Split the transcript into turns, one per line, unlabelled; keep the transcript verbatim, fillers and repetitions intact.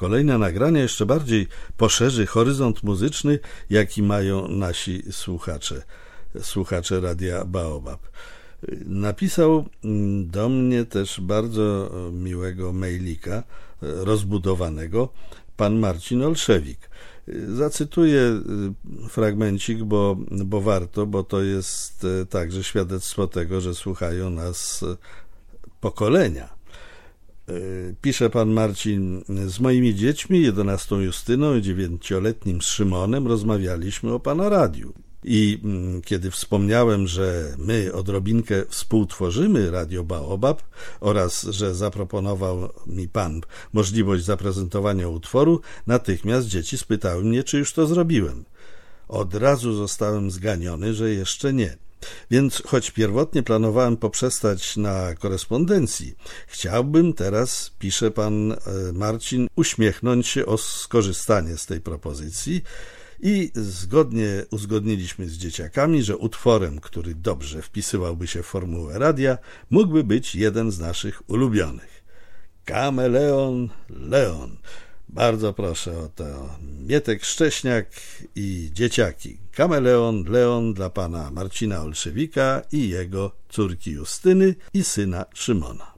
kolejne nagrania jeszcze bardziej poszerzy horyzont muzyczny, jaki mają nasi słuchacze, słuchacze Radia Baobab. Napisał do mnie też bardzo miłego mailika, rozbudowanego, pan Marcin Olszewik. Zacytuję fragmencik, bo, bo warto, bo to jest także świadectwo tego, że słuchają nas pokolenia. Pisze pan Marcin: z moimi dziećmi, jedenastą Justyną i dziewięcioletnim Szymonem, rozmawialiśmy o pana radiu. I kiedy wspomniałem, że my odrobinkę współtworzymy Radio Baobab oraz że zaproponował mi pan możliwość zaprezentowania utworu, natychmiast dzieci spytały mnie, czy już to zrobiłem. Od razu zostałem zganiony, że jeszcze nie. Więc choć pierwotnie planowałem poprzestać na korespondencji, chciałbym teraz, pisze pan Marcin, uśmiechnąć się o skorzystanie z tej propozycji i zgodnie uzgodniliśmy z dzieciakami, że utworem, który dobrze wpisywałby się w formułę radia, mógłby być jeden z naszych ulubionych. Kameleon Leon. Bardzo proszę o to. Mietek Szcześniak i dzieciaki. Kameleon Leon dla pana Marcina Olszewika i jego córki Justyny i syna Szymona.